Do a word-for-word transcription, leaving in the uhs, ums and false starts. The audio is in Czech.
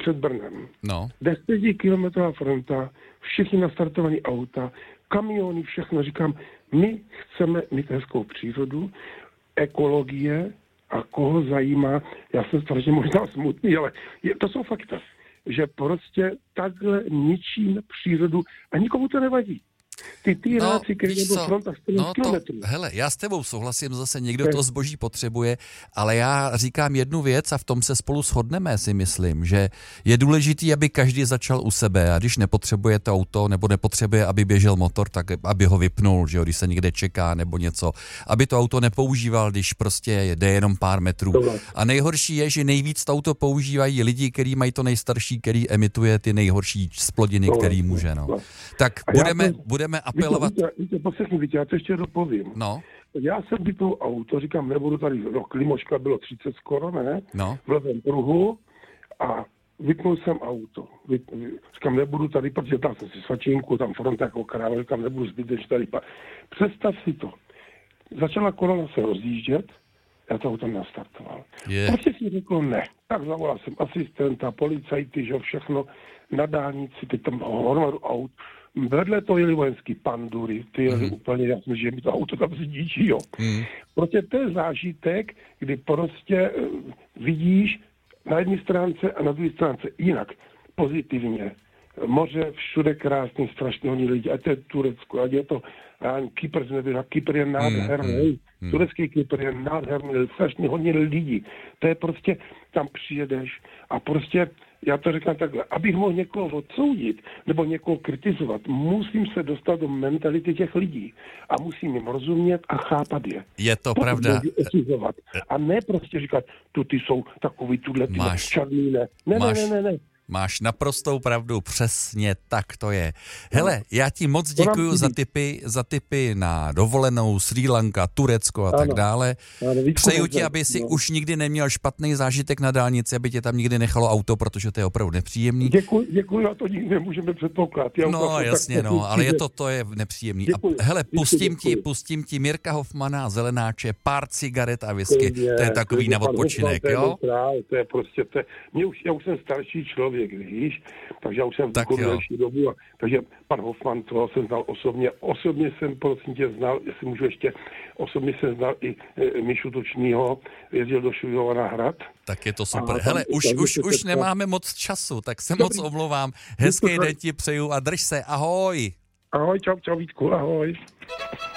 před Brnem. No. Desetikilometrová fronta, všichni nastartovaní auta, kamiony, všechno. Říkám, my chceme mít hezkou přírodu, ekologie a koho zajímá, já jsem strašně možná smutný, ale je, to jsou fakta, že prostě takhle ničím přírodu a nikomu to nevadí. Ty týráci, no, který do fronta čtrnáct no kilometrů. Hele, já s tebou souhlasím, zase někdo to zboží potřebuje, ale já říkám jednu věc a v tom se spolu shodneme, si myslím, že je důležitý, aby každý začal u sebe a když nepotřebuje to auto nebo nepotřebuje, aby běžel motor, tak aby ho vypnul, že jo, když se někde čeká nebo něco, aby to auto nepoužíval, když prostě jde jenom pár metrů. A nejhorší je, že nejvíc to auto používají lidi, kteří mají to nejstarší, který emituje ty nejhorší splodiny, který může, no. Tak budeme, budeme apelovat. Víte, víte, poslechni, víte, já to ještě dopovím. No. Já jsem vypnul auto, říkám, nebudu tady, no klimočka bylo třicet skoro, ne? No. V levém pruhu a vypnul jsem auto. Vy, říkám, nebudu tady, protože tam jsem si svačinku, tam fronta jako kráva, říkám, nebudu zbytečně tady. Představ si to. Začala kolona se rozjíždět, já to auto nastartoval. Yeah. Prostě si řekl ne. Tak zavolal jsem asistenta, policajty, že všechno na dálnici, teď tam hromadu aut. Vedle to jeli vojenský pandury, ty jeli mm. úplně jasně, že mi to auto tam zničí, jo. Mm. Protože to je zážitek, kdy prostě vidíš na jedné stránce a na druhé stránce jinak, pozitivně. Moře, všude krásný, strašně hodně lidí, ať to je Turecko, ať je to Kypr, nevěděl, Kypr je nádherný, mm. turecký Kypr je nádherný, strašně hodně lidí. To je prostě, tam přijedeš a prostě já to říkám takhle, abych mohl někoho odsoudit nebo někoho kritizovat, musím se dostat do mentality těch lidí a musím jim rozumět a chápat je. Je to Pokud pravda. A ne prostě říkat, tu ty jsou takový, tuhle ty černý, ne. Ne, máš, ne, ne, ne, ne. Máš naprostou pravdu, přesně tak to je. Hele, já ti moc děkuju za tipy, za tipy na dovolenou, Srí Lanka, Turecko a ano. tak dále. Ano, Přeju ti, aby si no. už nikdy neměl špatný zážitek na dálnici, aby tě tam nikdy nechalo auto, protože to je opravdu nepříjemný. Děkuji, děkuji, a to nikdy nemůžeme předpokládat. No jasně, no, ale je to, to je nepříjemný. Děkuji, a hele, pustím děkuji. ti, pustím ti Mirka Hofmana, Zelenáče, pár cigaret a whisky. To je, to je takový to je, na odpočinek, Hofman, jo? To je, to je prostě, to je, mě už, já už jsem starší člověk, víš, takže já už jsem v takovou delší dobu, a, takže pan Hofman, toho jsem znal osobně, osobně jsem prosím tě znal, jestli můžu ještě, osobně jsem znal i e, Míšu Tučnýho, jezdil do Šujova na hrad. Tak je to super. A, Hele, tam, už, tam, už, už nemáme moc času, tak se moc omlouvám. Hezký den ti přeju a drž se, ahoj. Ahoj, čau, čau Vítku, ahoj.